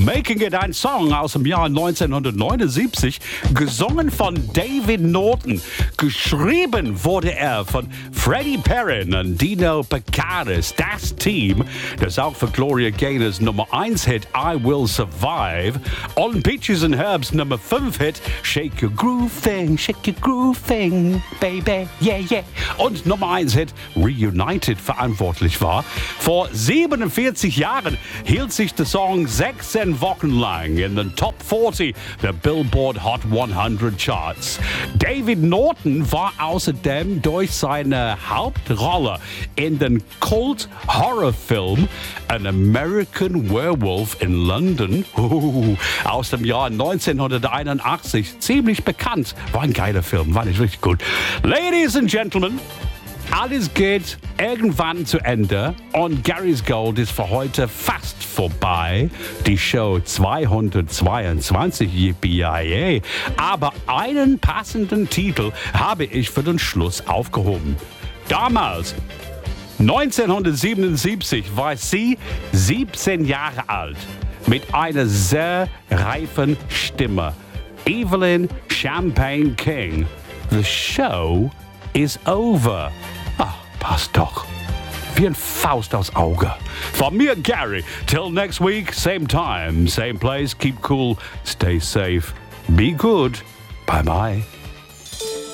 Making It, ein Song aus dem Jahr 1979, gesungen von David Norton. Geschrieben wurde er von Freddie Perrin und Dino Peccaris. Das Team, das auch für Gloria Gaynors Nummer 1 Hit I Will Survive und Peaches and Herbs Nummer 5 Hit Shake Your Groove Thing, Baby, yeah, yeah. Und Nummer 1 Hit Reunited verantwortlich war. Vor 47 Jahren hielt sich der Song 16 Wochen lang in den Top 40 der Billboard Hot 100 Charts. David Norton war außerdem durch seine Hauptrolle in den Kult-Horrorfilm An American Werewolf in London aus dem Jahr 1981 ziemlich bekannt. War ein geiler Film, war nicht richtig gut. Ladies and Gentlemen, alles geht irgendwann zu Ende und Gary's Gold ist für heute fast vorbei. Die Show 222, yippie-yay. Aber einen passenden Titel habe ich für den Schluss aufgehoben. Damals, 1977, war sie 17 Jahre alt mit einer sehr reifen Stimme. Evelyn Champagne King. The show is over. Passt doch. Wie ein Faust aufs Auge. Von mir, Gary. Till next week, same time, same place. Keep cool, stay safe, be good. Bye-bye.